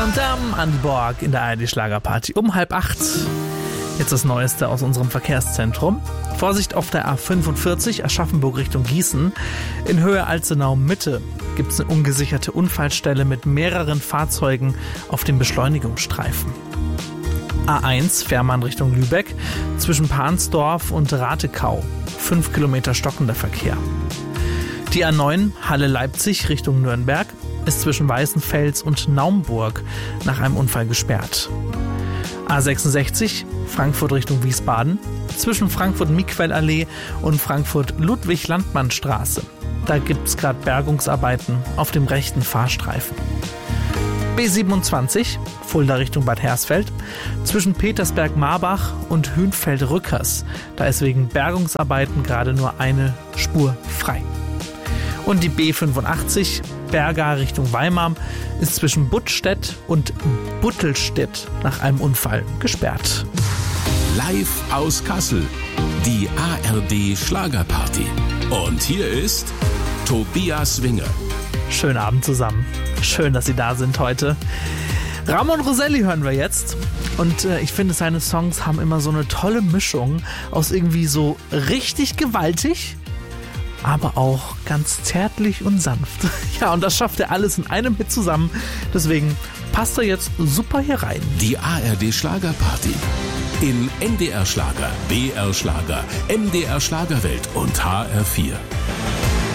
Dam, Andi Borg in der ARD-Schlagerparty um 7:30. Jetzt das Neueste aus unserem Verkehrszentrum. Vorsicht auf der A45 Aschaffenburg Richtung Gießen. In Höhe Alzenau-Mitte gibt es eine ungesicherte Unfallstelle mit mehreren Fahrzeugen auf dem Beschleunigungsstreifen. A1 Fährmann Richtung Lübeck zwischen Pansdorf und Ratekau. 5 Kilometer stockender Verkehr. Die A9 Halle-Leipzig Richtung Nürnberg ist zwischen Weißenfels und Naumburg nach einem Unfall gesperrt. A66 Frankfurt Richtung Wiesbaden zwischen Frankfurt-Miquel-Allee und Frankfurt-Ludwig-Landmann-Straße. Da gibt es gerade Bergungsarbeiten auf dem rechten Fahrstreifen. B27 Fulda Richtung Bad Hersfeld zwischen Petersberg-Marbach und Hünfeld-Rückers. Da ist wegen Bergungsarbeiten gerade nur eine Spur frei. Und die B85 Berga Richtung Weimar ist zwischen Buttstedt und Buttelstedt nach einem Unfall gesperrt. Live aus Kassel, die ARD Schlagerparty. Und hier ist Tobias Winger. Schönen Abend zusammen. Schön, dass Sie da sind heute. Ramon Roselli hören wir jetzt. Und ich finde, seine Songs haben immer so eine tolle Mischung aus irgendwie so richtig gewaltig, aber auch ganz zärtlich und sanft. Ja, und das schafft er alles in einem Hit zusammen. Deswegen passt er jetzt super hier rein. Die ARD Schlagerparty. In NDR Schlager, BR Schlager, MDR Schlagerwelt und HR4.